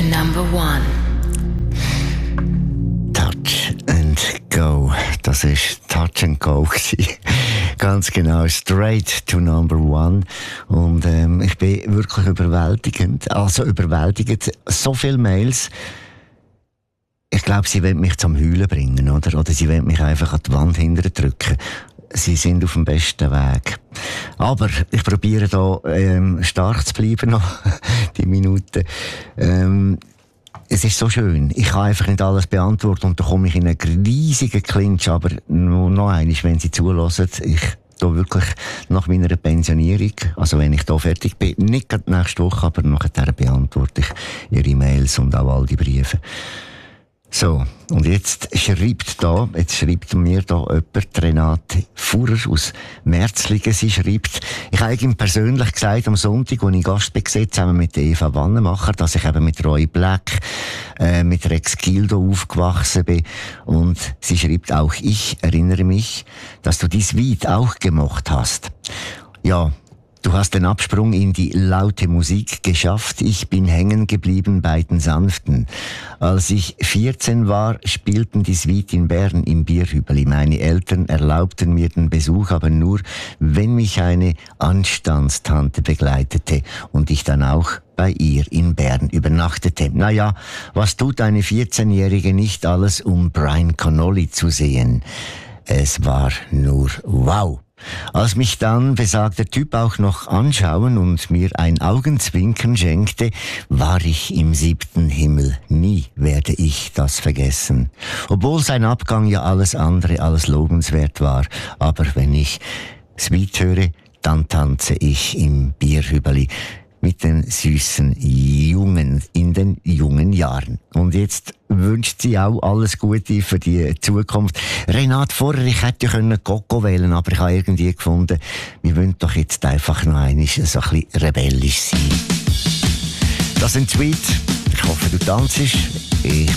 number one. Touch and Go. Das war Touch and Go. Ganz genau. Straight to number one. Und ich bin wirklich überwältigend. So viele Mails. Ich glaube, sie wollen mich zum Heulen bringen, oder? Oder sie wollen mich einfach an die Wand hinterher drücken. Sie sind auf dem besten Weg. Aber ich probiere da stark zu bleiben noch, die Minuten. Es ist so schön. Ich kann einfach nicht alles beantworten und da komme ich in einen riesigen Clinch. Aber nur noch einmal, wenn Sie zulassen, ich da wirklich nach meiner Pensionierung, also wenn ich da fertig bin, nicht gerade nächste Woche, aber nachher beantworte ich Ihre E-Mails und auch all die Briefe. So, und jetzt schreibt mir da jemand, Renate Fuhrer aus Merzlingen. Sie schreibt, ich habe ihm persönlich gesagt, am Sonntag, als ich Gast war, zusammen mit Eva Wannemacher, dass ich eben mit Roy Black, mit Rex Gildo aufgewachsen bin. Und sie schreibt, auch ich erinnere mich, dass du dies Lied auch gemocht hast. Ja, du hast den Absprung in die laute Musik geschafft. Ich bin hängen geblieben bei den Sanften. Als ich 14 war, spielten die Suite in Bern im Bierhübeli. Meine Eltern erlaubten mir den Besuch, aber nur, wenn mich eine Anstandstante begleitete und ich dann auch bei ihr in Bern übernachtete. Naja, was tut eine 14-Jährige nicht alles, um Brian Connolly zu sehen? Es war nur wow. Als mich dann besagter Typ auch noch anschauen und mir ein Augenzwinkern schenkte, war ich im 7. Himmel. Nie werde ich das vergessen. Obwohl sein Abgang ja alles andere als lobenswert war. Aber wenn ich Sweet höre, dann tanze ich im Bierhübeli mit den süßen Jungen in den jungen Jahren. Und jetzt wünscht sie auch alles Gute für die Zukunft. Renate, vorher, ich hätte ja Coco wählen, aber ich habe irgendwie gefunden, wir wollen doch jetzt einfach noch einmal so ein bisschen rebellisch sein. Das sind Sweet. Ich hoffe, du tanzst.